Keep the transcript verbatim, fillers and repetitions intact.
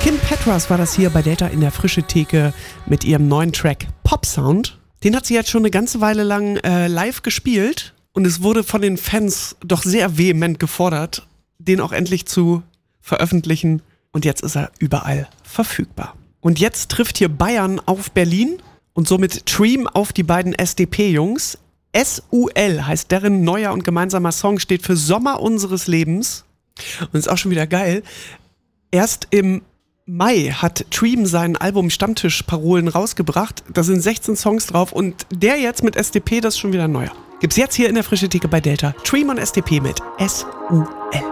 Kim Petras war das hier bei Delta in der Frische Theke mit ihrem neuen Track Pop Sound. Den hat sie jetzt schon eine ganze Weile lang äh, live gespielt und es wurde von den Fans doch sehr vehement gefordert, den auch endlich zu veröffentlichen und jetzt ist er überall verfügbar. Und jetzt trifft hier Bayern auf Berlin und somit Treem auf die beiden S D P-Jungs. S U L heißt deren neuer und gemeinsamer Song, steht für Sommer unseres Lebens und ist auch schon wieder geil. Erst im Mai hat Treem sein Album Stammtisch-Parolen rausgebracht. Da sind sechzehn Songs drauf und der jetzt mit S D P, das ist schon wieder neuer. Gibt's jetzt hier in der Frische Theke bei Delta. Treem und S D P mit S U L.